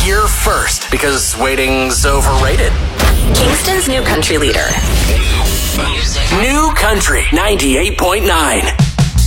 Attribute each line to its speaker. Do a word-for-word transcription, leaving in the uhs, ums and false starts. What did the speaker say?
Speaker 1: here first because waiting's overrated.
Speaker 2: Kingston's new country leader.
Speaker 1: New Country ninety-eight point nine.